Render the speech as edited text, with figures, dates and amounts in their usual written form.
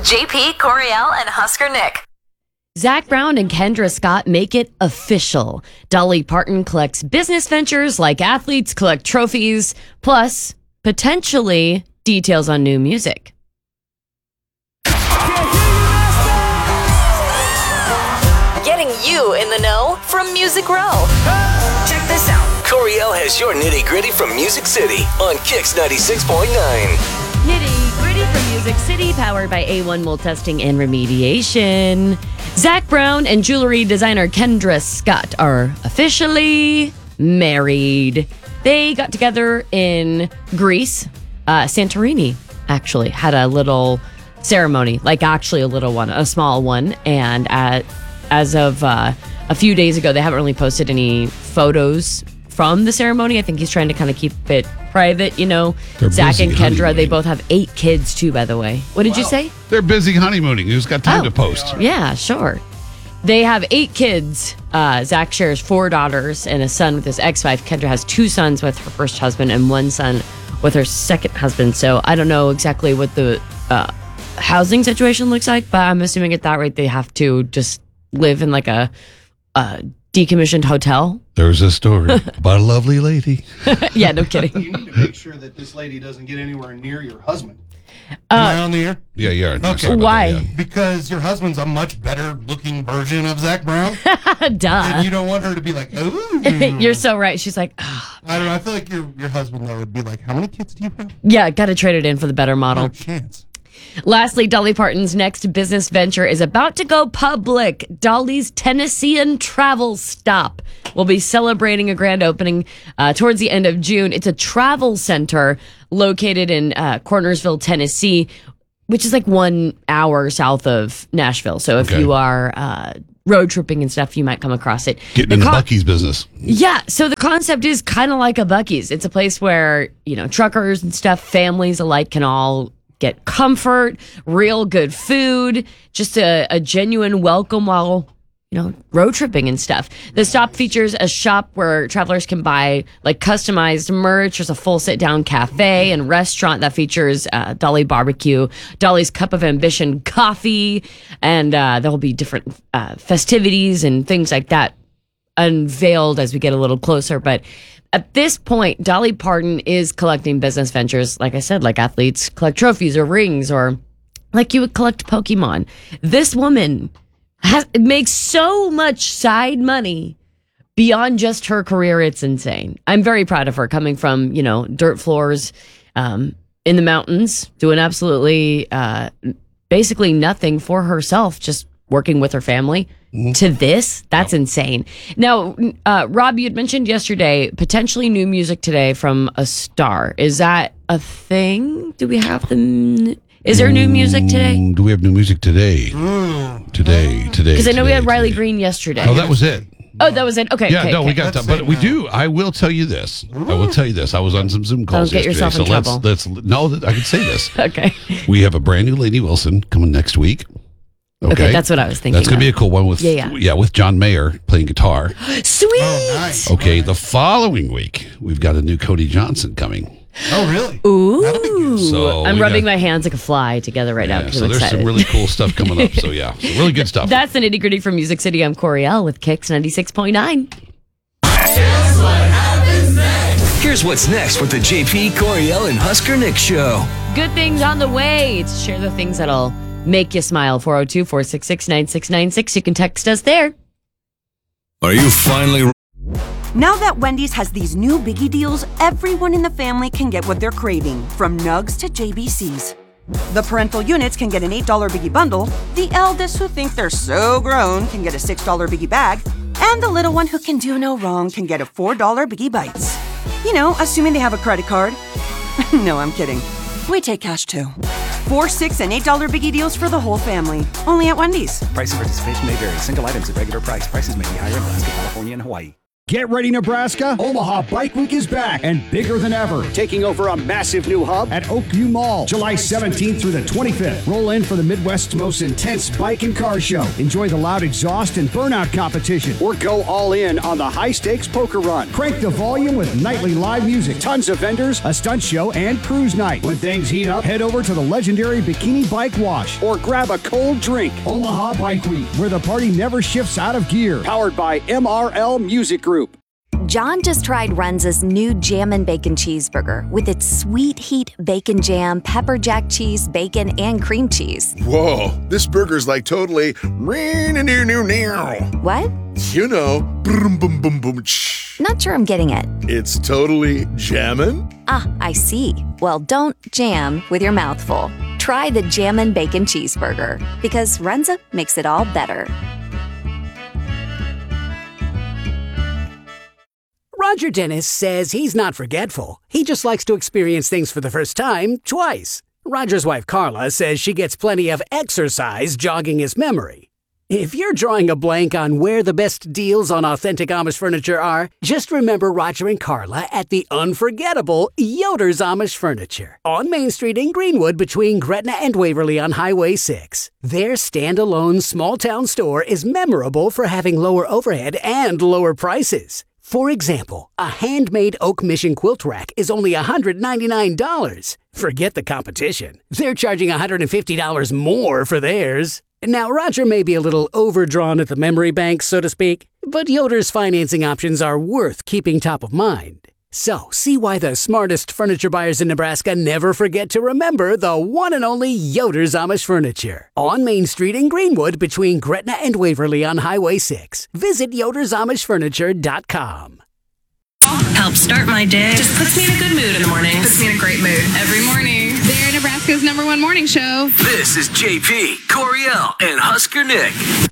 JP, Coriel, and Husker Nick. Zac Brown and Kendra Scott make it official. Dolly Parton collects business ventures like athletes collect trophies, plus potentially details on new music. Getting you in the know from Music Row. Check this out. Coriel has your nitty-gritty from Music City on Kix 96.9. Nitty gritty from Music City, powered by A1 Mold Testing and Remediation. Zac Brown and jewelry designer Kendra Scott are officially married. They got together in Greece. Santorini actually had a little ceremony, like actually a little one, a small one. And as of a few days ago, they haven't really posted any photos from the ceremony. I think he's trying to kind of keep it private, you know. They're Zac and busy Kendra, they honeymooning. both have 8 kids too, by the way. What did you say? They're busy honeymooning. Who's got time to post? Yeah, sure. They have 8 kids. Zac shares 4 daughters and a son with his ex-wife. Kendra has 2 sons with her first husband and 1 son with her second husband. So I don't know exactly what the housing situation looks like, but I'm assuming at that rate they have to just live in like a decommissioned hotel. There's a story about a lovely lady. Yeah, no kidding. You need to make sure that this lady doesn't get anywhere near your husband. Am I on the air? Yeah, you are. Okay. Sorry about Why? that, yeah. Because your husband's a much better looking version of Zac Brown. Duh. And you don't want her to be like, ooh. You're so right. She's like, "Ah." I don't know. I feel like your husband, though, would be like, how many kids do you have? Yeah, got to trade it in for the better model. No chance. Lastly, Dolly Parton's next business venture is about to go public. Dolly's Tennessean travel stop will be celebrating a grand opening towards the end of June. It's a travel center located in Cornersville, Tennessee, which is like 1 hour south of Nashville. So if Okay. you are road tripping and stuff, you might come across it. Getting in the Buc-ee's business. Yeah, so the concept is kind of like a Buc-ee's. It's a place where, you know, truckers and stuff, families alike can all get comfort, real good food, just a genuine welcome while, you know, road tripping and stuff. The stop features a shop where travelers can buy like customized merch. There's a full sit-down cafe and restaurant that features Dolly Barbecue, Dolly's Cup of Ambition coffee, and there'll be different festivities and things like that unveiled as we get a little closer. But at this point, Dolly Parton is collecting business ventures, like I said, like athletes collect trophies or rings, or like you would collect Pokemon. This woman makes so much side money beyond just her career. It's insane. I'm very proud of her, coming from, you know, dirt floors in the mountains, doing absolutely basically nothing for herself, just working with her family, to this. That's insane. Now, Rob, you had mentioned yesterday potentially new music today from a star. Is that a thing? Do we have them? Is there new music today? Do we have new music today? Today. Because I know we had Riley today. Green yesterday. Oh, that was it. Oh, that was it. Okay. Yeah, okay, no, okay. we got that. But we do. I will tell you this. I will tell you this. I was on some Zoom calls Don't get yesterday. yourself in trouble. Let's no, I can say this. Okay. We have a brand new Lainey Wilson coming next week. Okay, that's what I was thinking. That's going to be a of. cool one with with John Mayer playing guitar. Sweet. Oh, nice. Okay, the following week we've got a new Cody Johnson coming. Oh, really? Ooh. So I'm we rubbing got- my hands like a fly together right now Yeah, because so I'm there's excited. some really cool stuff coming up. So yeah, so really good stuff. That's the nitty gritty from Music City. I'm Coriel with Kix 96.9. Here's what's next with the JP, Coriel, and Husker Nick show. Good things on the way. To share the things that'll make you smile. 402-466-9696. You can text us there. Are you finally Now that Wendy's has these new biggie deals, everyone in the family can get what they're craving, from Nugs to JBCs. The parental units can get an $8 biggie bundle, the eldest who think they're so grown can get a $6 biggie bag, and the little one who can do no wrong can get a $4 biggie bites. You know, assuming they have a credit card. No, I'm kidding. We take cash too. 4, $6, and $8 biggie deals for the whole family. Only at Wendy's. Price and participation may vary. Single items at regular price. Prices may be higher in Alaska, California, and Hawaii. Get ready, Nebraska. Omaha Bike Week is back and bigger than ever. Taking over a massive new hub at Oakview Mall, July 17th through the 25th. Roll in for the Midwest's most intense bike and car show. Enjoy the loud exhaust and burnout competition. Or go all in on the high-stakes poker run. Crank the volume with nightly live music, tons of vendors, a stunt show, and cruise night. When things heat up, head over to the legendary Bikini Bike Wash or grab a cold drink. Omaha Bike Week, where the party never shifts out of gear. Powered by MRL Music Group. John just tried Runza's new Jammin' Bacon Cheeseburger with its sweet heat bacon jam, pepper jack cheese, bacon, and cream cheese. Whoa, this burger's like totally... What? You know, boom, boom, boom, boom. Not sure I'm getting it. It's totally jammin'? Ah, I see. Well, don't jam with your mouth full. Try the Jammin' Bacon Cheeseburger, because Runza makes it all better. Roger Dennis says he's not forgetful. He just likes to experience things for the first time twice. Roger's wife Carla says she gets plenty of exercise jogging his memory. If you're drawing a blank on where the best deals on authentic Amish furniture are, just remember Roger and Carla at the unforgettable Yoder's Amish Furniture on Main Street in Greenwood between Gretna and Waverly on Highway 6. Their standalone small-town store is memorable for having lower overhead and lower prices. For example, a handmade oak mission quilt rack is only $199. Forget the competition. They're charging $150 more for theirs. Now, Roger may be a little overdrawn at the memory bank, so to speak, but Yoder's financing options are worth keeping top of mind. So, see why the smartest furniture buyers in Nebraska never forget to remember the one and only Yoder's Amish Furniture on Main Street in Greenwood between Gretna and Waverly on Highway 6. Visit yodersamishfurniture.com. Helps start my day. Just puts me in a good mood in the morning. Puts me in a great mood every morning. They're Nebraska's #1 morning show. This is JP, Coriel, and Husker Nick.